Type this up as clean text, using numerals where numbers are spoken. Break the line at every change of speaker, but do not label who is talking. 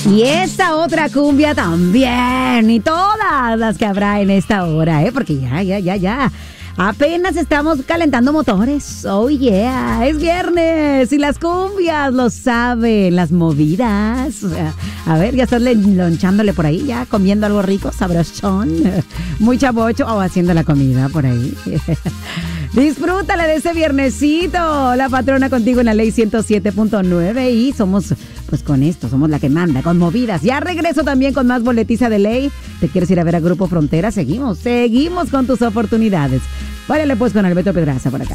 Y esta otra cumbia también. Y todas las que habrá en esta hora, porque ya. Apenas estamos calentando motores. Oh yeah, es viernes y las cumbias lo saben, las movidas. A ver, ya estás lonchándole por ahí, ya comiendo algo rico, sabrosón, muy chavocho o haciendo la comida por ahí. Disfrútala de ese viernesito. La patrona contigo en la ley 107.9 y somos, pues con esto, somos la que manda, con movidas. Ya regreso también con más boletiza de ley. ¿Te quieres ir a ver a Grupo Frontera? Seguimos con tus oportunidades. Váyale pues con Alberto Pedraza por acá.